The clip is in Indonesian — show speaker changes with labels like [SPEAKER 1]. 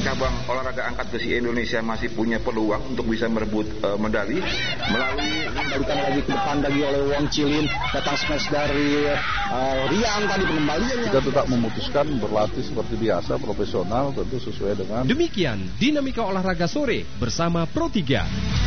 [SPEAKER 1] cabang olahraga angkat besi Indonesia masih punya peluang untuk bisa merebut medali melalui
[SPEAKER 2] dibalikan lagi ke depan lagi oleh Wong Chilin, datang smash dari Rian tadi pengembalian.
[SPEAKER 3] Kita tetap memutuskan berlatih seperti biasa, profesional tentu sesuai dengan.
[SPEAKER 4] Demikian dinamika olahraga sore bersama Pro 3.